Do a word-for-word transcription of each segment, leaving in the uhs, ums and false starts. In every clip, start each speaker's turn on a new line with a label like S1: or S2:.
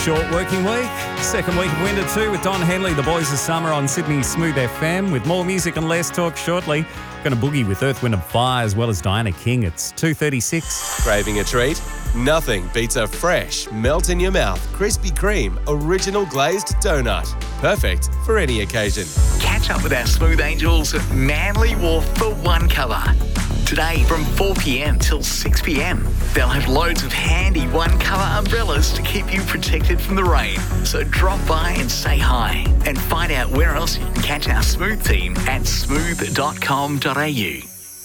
S1: short working week. Second week of winter too with Don Henley, the boys of summer on Sydney Smooth F M. With more music and less talk shortly. Going to boogie with Earth, Wind and Fire as well as Diana King. It's two thirty-six.
S2: Craving a treat? Nothing beats a fresh, melt-in-your-mouth, Krispy Kreme original glazed donut. Perfect for any occasion.
S3: Catch up with our Smooth Angels at Manly Wharf for one colour. Today from four p.m. till six p.m. They'll have loads of handy one-colour umbrellas to keep you protected from the rain. So drop by and say hi and find out where else you can catch our Smooth team at smooth dot com dot a u.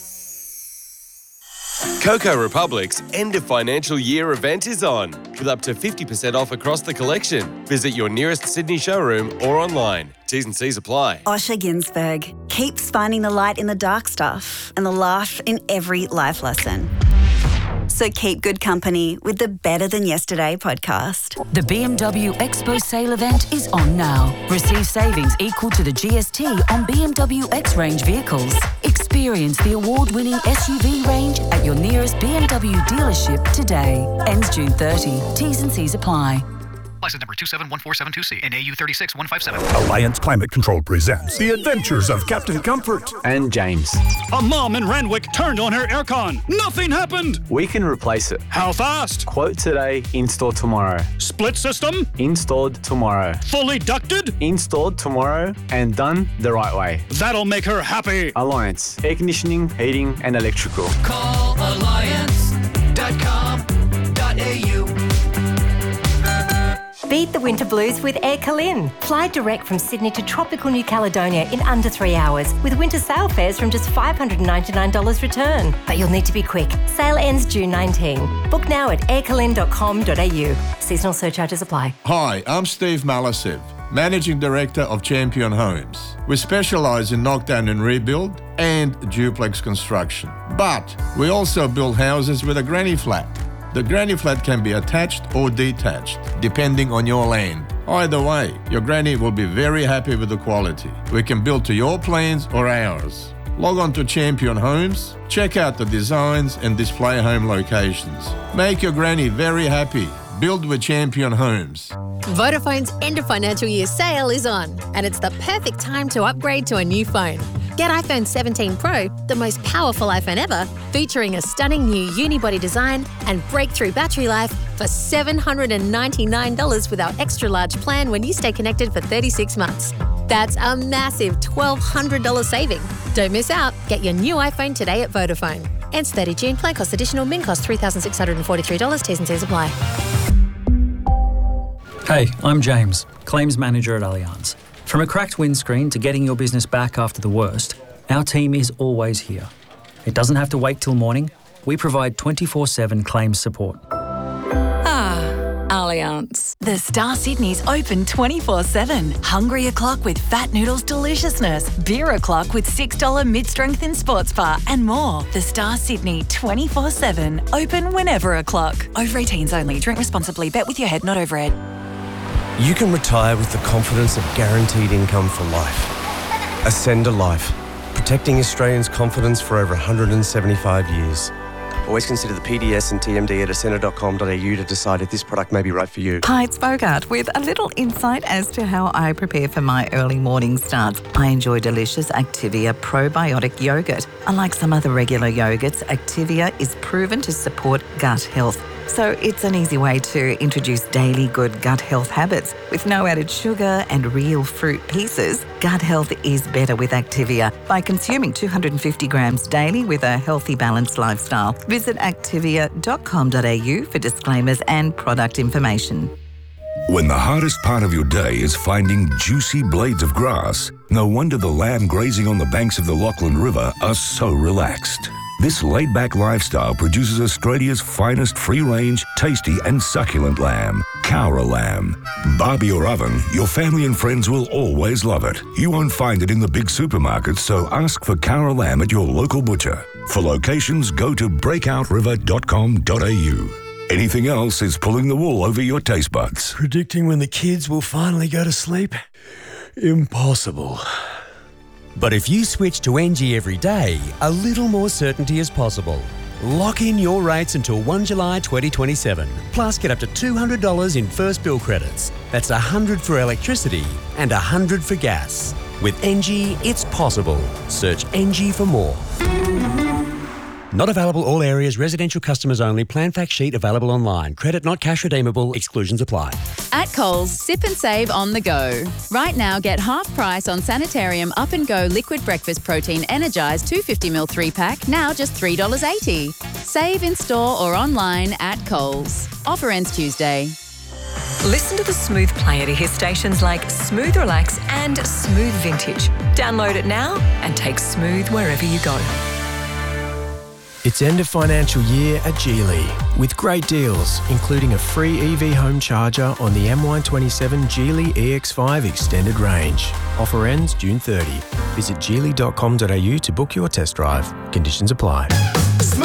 S2: Coco Republic's end of financial year event is on, with up to fifty percent off across the collection. Visit your nearest Sydney showroom or online. T's and C's apply.
S4: Osher Ginsberg keeps finding the light in the dark stuff and the laugh in every life lesson. So keep good company with the Better Than Yesterday podcast.
S5: The B M W Expo sale event is on now. Receive savings equal to the G S T on B M W X-Range vehicles. Experience the award-winning S U V range at your nearest B M W dealership today. Ends June thirtieth. T's and C's apply.
S6: License number two seven one four seven two C and A U three six one five seven.
S7: Alliance Climate Control presents The Adventures of Captain Comfort
S8: and James.
S9: A mom in Randwick turned on her aircon. Nothing happened.
S8: We can replace it.
S9: How fast?
S8: Quote today, install tomorrow.
S9: Split system?
S8: Installed tomorrow.
S9: Fully ducted?
S8: Installed tomorrow and done the right way.
S9: That'll make her happy.
S8: Alliance. Air conditioning, heating and electrical.
S10: Call alliance dot com dot a u.
S11: Beat the winter blues with Air Calin. Fly direct from Sydney to tropical New Caledonia in under three hours with winter sail fares from just five hundred ninety-nine dollars return. But you'll need to be quick. Sale ends June nineteenth. Book now at air calin dot com dot a u. Seasonal surcharges apply.
S12: Hi, I'm Steve Malasev, Managing Director of Champion Homes. We specialise in knockdown and rebuild and duplex construction. But we also build houses with a granny flat. The granny flat can be attached or detached, depending on your land. Either way, your granny will be very happy with the quality. We can build to your plans or ours. Log on to Champion Homes, check out the designs and display home locations. Make your granny very happy. Build with Champion Homes.
S13: Vodafone's end of financial year sale is on, and it's the perfect time to upgrade to a new phone. Get iPhone seventeen Pro, the most powerful iPhone ever, featuring a stunning new unibody design and breakthrough battery life for seven hundred ninety-nine dollars with our extra large plan when you stay connected for thirty-six months. That's a massive twelve hundred dollars saving. Don't miss out. Get your new iPhone today at Vodafone. Ends thirtieth of June. Plan cost additional. Min cost three thousand six hundred forty-three dollars. T's and C's apply.
S14: Hey, I'm James, Claims Manager at Allianz. From a cracked windscreen to getting your business back after the worst, our team is always here. It doesn't have to wait till morning. We provide twenty-four seven claims support.
S15: Ah, Allianz. The Star Sydney's open twenty-four seven. Hungry o'clock with Fat Noodles deliciousness. Beer o'clock with six dollars mid-strength in sports bar and more. The Star Sydney twenty-four seven. Open whenever o'clock. Over eighteens only. Drink responsibly. Bet with your head, not overhead.
S16: You can retire with the confidence of guaranteed income for life. Ascend a Life, protecting Australians' confidence for over one hundred seventy-five years. Always consider the P D S and T M D at ascender dot com dot a u to decide if this product may be right for you.
S17: Hi, it's Bogart with a little insight as to how I prepare for my early morning starts. I enjoy delicious Activia probiotic yogurt. Unlike some other regular yogurts, Activia is proven to support gut health. So it's an easy way to introduce daily good gut health habits. With no added sugar and real fruit pieces, gut health is better with Activia by consuming two hundred fifty grams daily with a healthy, balanced lifestyle. Visit activia dot com dot a u for disclaimers and product information.
S18: When the hardest part of your day is finding juicy blades of grass, no wonder the lamb grazing on the banks of the Lachlan River are so relaxed. This laid-back lifestyle produces Australia's finest free-range, tasty and succulent lamb, Cowra lamb. Barbie or oven, your family and friends will always love it. You won't find it in the big supermarkets, so ask for Cowra lamb at your local butcher. For locations, go to breakout river dot com dot a u. Anything else is pulling the wool over your taste buds.
S19: Predicting when the kids will finally go to sleep? Impossible.
S20: But if you switch to Engie every day, a little more certainty is possible. Lock in your rates until the first of July twenty twenty-seven. Plus, get up to two hundred dollars in first bill credits. That's one hundred dollars for electricity and one hundred dollars for gas. With Engie, it's possible. Search Engie for more. Not available all areas, residential customers only. Plan fact sheet available online. Credit not cash redeemable. Exclusions apply.
S21: At Coles, sip and save on the go. Right now, get half price on Sanitarium Up and Go Liquid Breakfast Protein Energised two hundred fifty milliliter three pack, now just three dollars eighty. Save in store or online at Coles. Offer ends Tuesday.
S22: Listen to the Smooth player to hear stations like Smooth Relax and Smooth Vintage. Download it now and take Smooth wherever you go.
S23: It's end of financial year at Geely with great deals, including a free E V home charger on the M Y twenty-seven Geely E X five extended range. Offer ends June thirtieth. Visit geely dot com dot a u to book your test drive. Conditions apply.